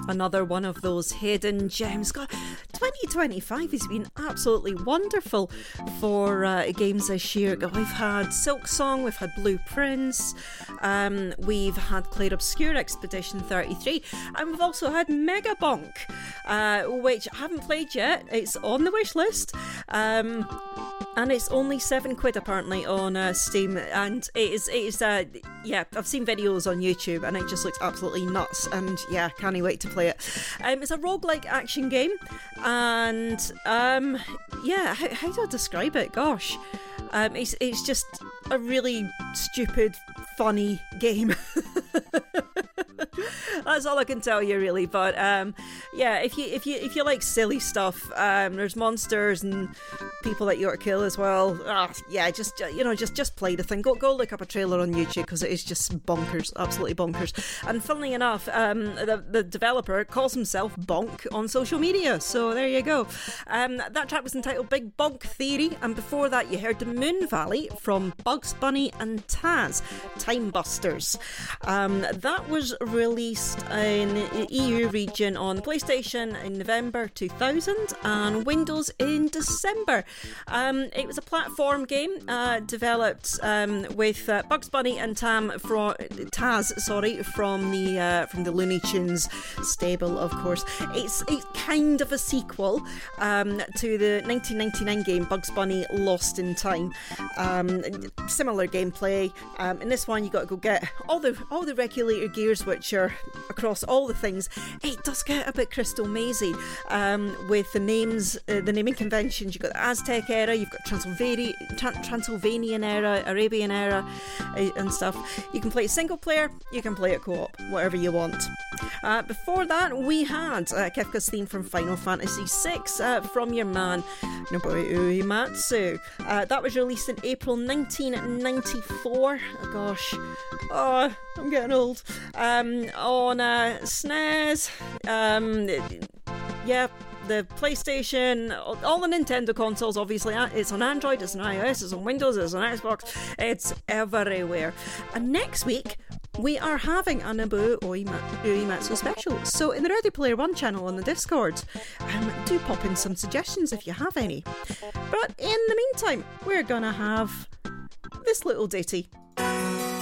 another one of those hidden gems. God, 2025 has been absolutely wonderful for games this year. We've had Silksong, we've had Blue Prince, we've had Clair Obscur Expedition 33, and we've also had Mega Bonk, which I haven't played yet. It's on the wish list. And it's only £7 apparently on Steam, and it is yeah, I've seen videos on YouTube and it just looks absolutely nuts, and yeah, can't wait to play it. It's a roguelike action game, and yeah, how do I describe it? Gosh, it's just a really stupid, funny game. That's all I can tell you, really. But yeah, if you like silly stuff, there's monsters and people that you got to kill as well. Yeah, just play the thing. Go look up a trailer on YouTube, because it is just bonkers, absolutely bonkers. And funnily enough, the developer calls himself Bonk on social media. So there you go. That track was entitled Big Bonk Theory, and before that you heard the Moon Valley from Bugs Bunny and Taz, Time Busters. That was released in the EU region on PlayStation in November 2000 and Windows in December. It was a platform game developed with Bugs Bunny and Taz from the Looney Tunes stable, of course. It's kind of a sequel to the 1999 game Bugs Bunny Lost in Time. Similar gameplay. In this one, you got to go get all the regulator gears, which are across all the things. It does get a bit crystal mazy with the names, the naming conventions. You've got the Aztec era, you've got Transylvanian era, Arabian era, and stuff. You can play it single player, you can play it co-op, whatever you want. Before that, we had Kefka's theme from Final Fantasy VI from your man Nobuo Uematsu. That was released in April 1994. Oh, gosh. Oh, I'm getting old. On SNES. Yeah, the PlayStation, all the Nintendo consoles, obviously. It's on Android, it's on iOS, it's on Windows, it's on Xbox. It's everywhere. And next week, we are having a Nobuo Uematsu special. So in the Ready Player One channel on the Discord, do pop in some suggestions if you have any. But in the meantime, we're gonna have this little ditty.